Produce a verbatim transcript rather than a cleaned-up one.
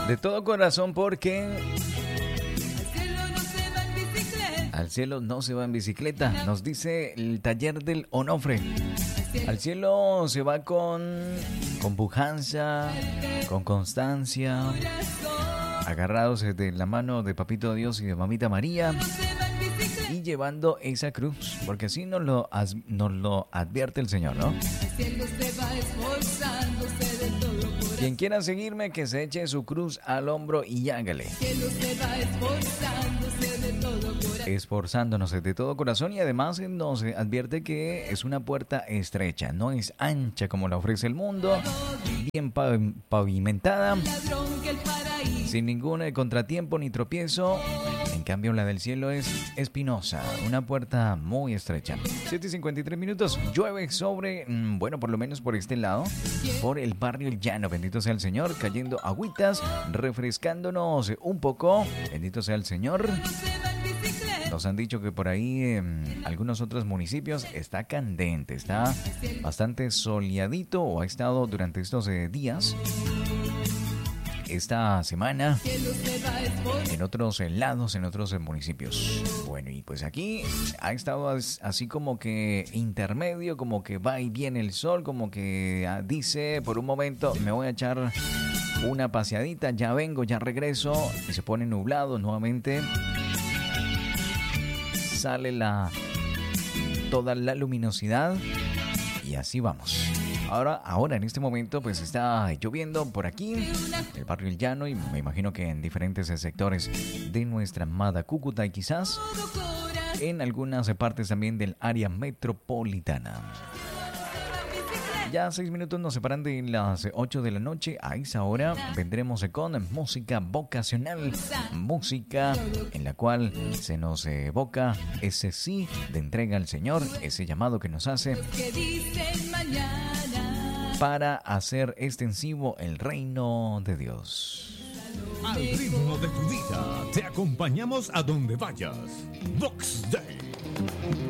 De todo corazón, porque al cielo no se va en bicicleta, nos dice el taller del Onofre. Al cielo se va con, con pujanza, con constancia, agarrados de la mano de Papito Dios y de Mamita María, y llevando esa cruz, porque así nos lo, nos lo advierte el Señor, ¿no? Quien quiera seguirme, que se eche su cruz al hombro y hágale. Esforzándonos de todo corazón, y además nos advierte que es una puerta estrecha, no es ancha como la ofrece el mundo, bien pavimentada, sin ningún contratiempo ni tropiezo. En cambio, la del cielo es espinosa, una puerta muy estrecha. siete y cincuenta y tres minutos, llueve sobre, bueno, por lo menos por este lado, por el barrio El Llano, bendito sea el Señor, cayendo agüitas, refrescándonos un poco, bendito sea el Señor. Nos han dicho que por ahí en algunos otros municipios está candente, está bastante soleadito, o ha estado durante estos eh, días, esta semana, en otros lados, en otros municipios. Bueno, y pues aquí ha estado así como que intermedio, como que va y viene el sol, como que dice por un momento me voy a echar una paseadita, ya vengo, ya regreso, y se pone nublado nuevamente. Sale la toda la luminosidad y así vamos. Ahora, ahora en este momento pues está lloviendo por aquí, el barrio El Llano, y me imagino que en diferentes sectores de nuestra amada Cúcuta, y quizás en algunas partes también del área metropolitana. Ya seis minutos nos separan de las ocho de la noche. A esa hora vendremos con música vocacional, música en la cual se nos evoca ese sí de entrega al Señor, ese llamado que nos hace para hacer extensivo el reino de Dios. Al ritmo de tu vida, te acompañamos a donde vayas. Vox Day.